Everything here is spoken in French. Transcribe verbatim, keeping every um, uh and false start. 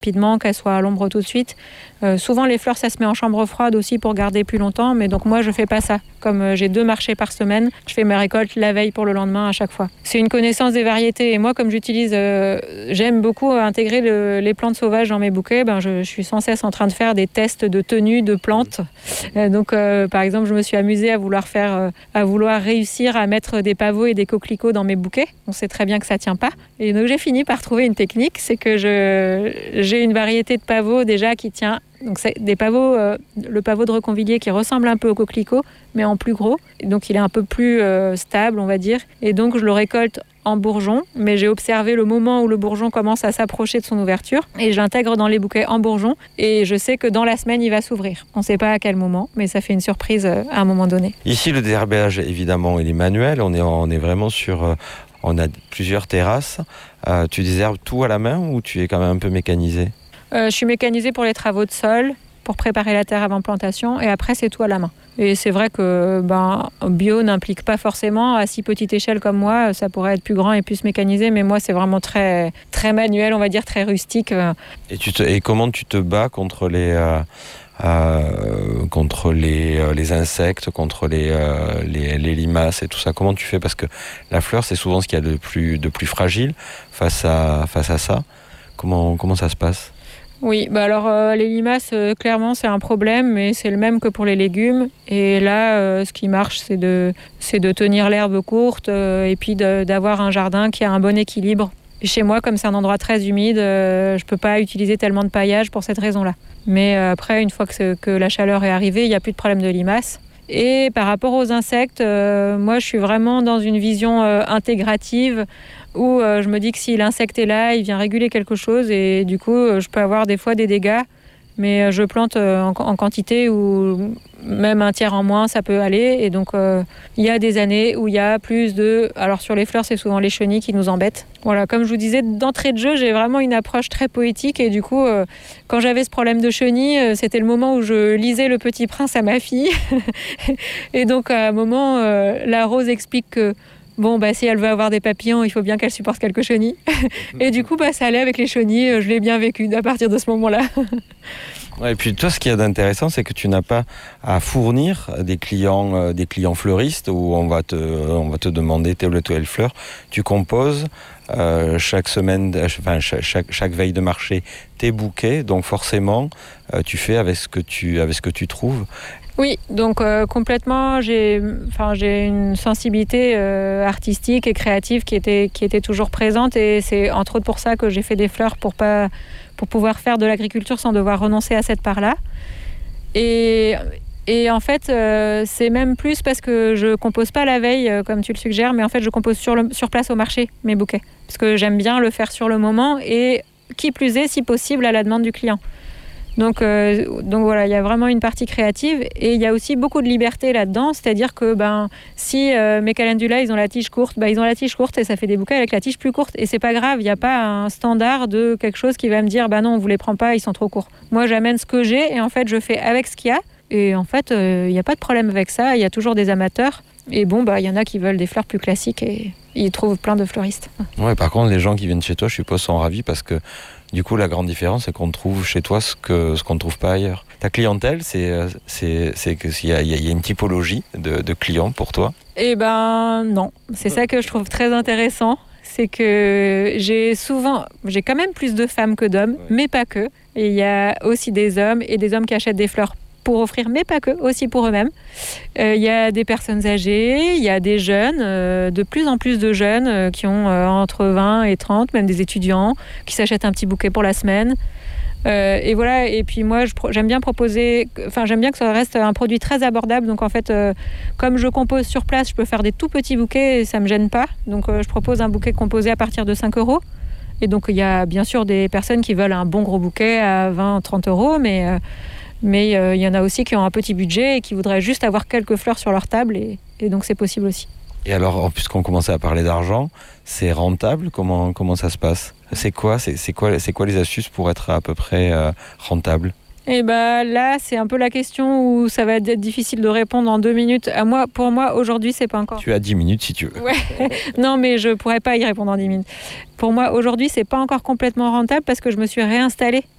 rapidement, qu'elles soient à l'ombre tout de suite. Euh, souvent, les fleurs, ça se met en chambre froide aussi pour garder plus longtemps, mais donc moi, je fais pas ça. Comme euh, j'ai deux marchés par semaine, je fais mes récoltes la veille pour le lendemain à chaque fois. C'est une connaissance des variétés, et moi, comme j'utilise, euh, j'aime beaucoup intégrer le, les plantes sauvages dans mes bouquets, ben, je, je suis sans cesse en train de faire des tests de tenue de plantes. Euh, donc, euh, par exemple, je me suis amusée à vouloir faire, euh, à vouloir réussir à mettre des pavots et des coquelicots dans mes bouquets. On sait très bien que ça tient pas. Et donc, j'ai fini par trouver une technique, c'est que je, j'ai une variété de pavots déjà qui tient. Donc c'est des pavots, euh, le pavot de Reconvilliers qui ressemble un peu au coquelicot, mais en plus gros. Donc il est un peu plus euh, stable, on va dire. Et donc je le récolte en bourgeon, mais j'ai observé le moment où le bourgeon commence à s'approcher de son ouverture et je l'intègre dans les bouquets en bourgeon. Et je sais que dans la semaine, il va s'ouvrir. On ne sait pas à quel moment, mais ça fait une surprise euh, à un moment donné. Ici, le désherbage, évidemment, il est manuel. On est, on est vraiment sur... Euh, on a plusieurs terrasses. Euh, tu désherbes tout à la main ou tu es quand même un peu mécanisé ? Euh, je suis mécanisée pour les travaux de sol, pour préparer la terre avant plantation, et après c'est tout à la main. Et c'est vrai que ben, bio n'implique pas forcément, à si petite échelle comme moi, ça pourrait être plus grand et plus mécanisé, mais moi c'est vraiment très, très manuel, on va dire très rustique. Et, tu te, et comment tu te bats contre les... Euh... Euh, contre les, euh, les insectes, contre les, euh, les, les limaces et tout ça. Comment tu fais ? Parce que la fleur, c'est souvent ce qu'il y a de plus, de plus fragile face à, face à ça. Comment, comment ça se passe ? Oui, bah alors euh, les limaces, euh, clairement, c'est un problème, mais c'est le même que pour les légumes. Et là, euh, ce qui marche, c'est de, c'est de tenir l'herbe courte euh, et puis de, d'avoir un jardin qui a un bon équilibre. Chez moi, comme c'est un endroit très humide, euh, je ne peux pas utiliser tellement de paillage pour cette raison-là. Mais euh, après, une fois que, que la chaleur est arrivée, il n'y a plus de problème de limaces. Et par rapport aux insectes, euh, moi, je suis vraiment dans une vision euh, intégrative où euh, je me dis que si l'insecte est là, il vient réguler quelque chose et du coup, euh, je peux avoir des fois des dégâts. Mais euh, je plante euh, en, en quantité où même un tiers en moins, ça peut aller. Et donc, euh, il y a des années où il y a plus de... Alors, sur les fleurs, c'est souvent les chenilles qui nous embêtent. Voilà, comme je vous disais, d'entrée de jeu, j'ai vraiment une approche très poétique. Et du coup, euh, quand j'avais ce problème de chenilles, euh, c'était le moment où je lisais Le Petit Prince à ma fille. Et donc, à un moment, euh, la rose explique que bon, bah, si elle veut avoir des papillons, il faut bien qu'elle supporte quelques chenilles. Et du coup, bah, ça allait avec les chenilles. Je l'ai bien vécu à partir de ce moment-là. Ouais, et puis toi, ce qu'il y a d'intéressant, c'est que tu n'as pas à fournir des clients, euh, des clients fleuristes où on va te, on va te demander telle ou telle fleur. Tu composes euh, chaque semaine, enfin chaque, chaque veille de marché tes bouquets, donc forcément, euh, tu fais avec ce que tu, avec ce que tu trouves. Oui, donc euh, complètement, j'ai, enfin, j'ai une sensibilité euh, artistique et créative qui était, qui était toujours présente et c'est entre autres pour ça que j'ai fait des fleurs pour, pas, pour pouvoir faire de l'agriculture sans devoir renoncer à cette part-là. Et, et en fait, euh, c'est même plus parce que je compose pas la veille, euh, comme tu le suggères, mais en fait, je compose sur, le, sur place au marché, mes bouquets. Parce que j'aime bien le faire sur le moment et qui plus est, si possible, à la demande du client. Donc, euh, donc voilà, il y a vraiment une partie créative et il y a aussi beaucoup de liberté là-dedans, c'est-à-dire que ben, si euh, mes calendula, ils ont la tige courte, ben, ils ont la tige courte et ça fait des bouquets avec la tige plus courte et c'est pas grave, il n'y a pas un standard de quelque chose qui va me dire ben non, on vous les prend pas, ils sont trop courts. Moi, j'amène ce que j'ai et en fait, je fais avec ce qu'il y a et en fait, il euh, n'y a pas de problème avec ça, il y a toujours des amateurs et bon, bah, il y en a qui veulent des fleurs plus classiques et ils trouvent plein de fleuristes. Ouais, par contre, les gens qui viennent chez toi, je suppose, sont ravis parce que du coup, la grande différence, c'est qu'on trouve chez toi ce, que, ce qu'on ne trouve pas ailleurs. Ta clientèle, c'est, c'est, c'est qu'il y a, il y a une typologie de, de clients pour toi ? Eh ben non, c'est ça que je trouve très intéressant. C'est que j'ai souvent, j'ai quand même plus de femmes que d'hommes, ouais. Mais pas que. Et il y a aussi des hommes et des hommes qui achètent des fleurs pour offrir, mais pas que, aussi pour eux-mêmes. Il euh, y a des personnes âgées, il y a des jeunes, euh, de plus en plus de jeunes euh, qui ont euh, entre vingt et trente, même des étudiants, qui s'achètent un petit bouquet pour la semaine. Euh, et voilà, et puis moi, je, j'aime bien proposer, enfin, j'aime bien que ça reste un produit très abordable. Donc en fait, euh, comme je compose sur place, je peux faire des tout petits bouquets et ça ne me gêne pas. Donc euh, je propose un bouquet composé à partir de cinq euros. Et donc il y a bien sûr des personnes qui veulent un bon gros bouquet à vingt à trente euros, mais... Euh, Mais il euh, y en a aussi qui ont un petit budget et qui voudraient juste avoir quelques fleurs sur leur table et, et donc c'est possible aussi. Et alors, puisqu'on commençait à parler d'argent, c'est rentable ? Comment, comment ça se passe ? C'est quoi, c'est, c'est, quoi, c'est quoi les astuces pour être à peu près euh, rentable ? Et bah là, c'est un peu la question où ça va être difficile de répondre en deux minutes. À moi, pour moi, aujourd'hui, c'est pas encore. Tu as dix minutes si tu veux. Ouais. Non, mais je pourrais pas y répondre en dix minutes. Pour moi, aujourd'hui, c'est pas encore complètement rentable parce que je me suis réinstallée